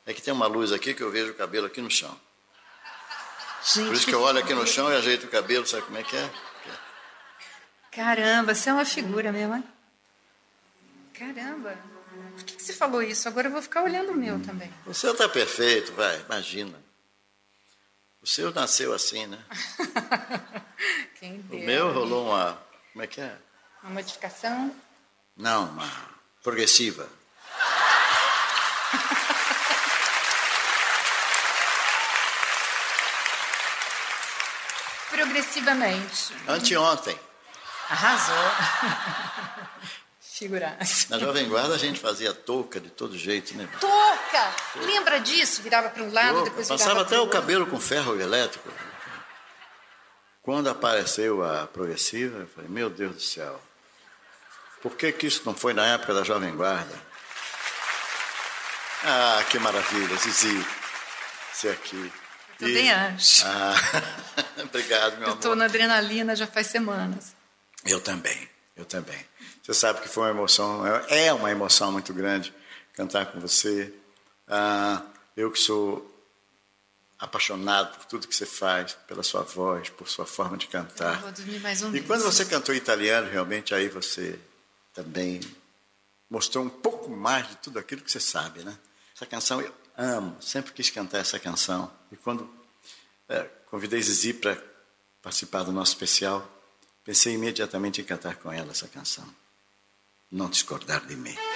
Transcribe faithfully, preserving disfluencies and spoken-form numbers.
É que tem uma luz aqui que eu vejo o cabelo aqui no chão. Gente, Por isso que eu olho aqui no chão e ajeito o cabelo, sabe como é que é? Caramba, você é uma figura mesmo, hein? Caramba, por que, que você falou isso? Agora eu vou ficar olhando o meu também. O seu está perfeito, vai, imagina. O seu nasceu assim, né? Quem deu? O meu rolou uma... Como é que é? Uma modificação? Não, uma progressiva. Progressivamente. Anteontem. Arrasou. Figuraça. Na Jovem Guarda a gente fazia touca de todo jeito, né? Touca! Lembra disso? Virava para um lado, Touca. depois virava Passava até pro o outro. cabelo com ferro elétrico. Quando apareceu a progressiva, eu falei, meu Deus do céu, por que que isso não foi na época da Jovem Guarda? Ah, que maravilha, Zizi, você aqui. Eu também acho. Ah, obrigado, meu Eu amor. estou na adrenalina já faz semanas. Eu também, eu também. Você sabe que foi uma emoção, é uma emoção muito grande cantar com você. Ah, eu que sou apaixonado por tudo que você faz, pela sua voz, por sua forma de cantar. Eu vou dormir mais um E mês. quando você cantou italiano, realmente aí você também mostrou um pouco mais de tudo aquilo que você sabe, né? Essa canção eu amo, sempre quis cantar essa canção. E quando é, convidei Zizi para participar do nosso especial, pensei imediatamente em cantar com ela essa canção. Não discordar de mim.